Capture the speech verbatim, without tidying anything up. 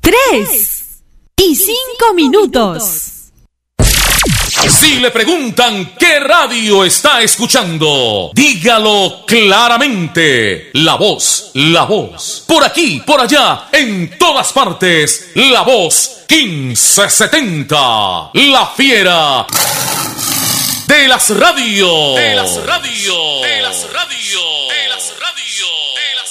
tres y cinco minutos. Si le preguntan qué radio está escuchando, dígalo claramente. La Voz, La Voz. Por aquí, por allá, en todas partes. La Voz quince setenta. La fiera de las radios. De las radios. De las radios. De las radios. De las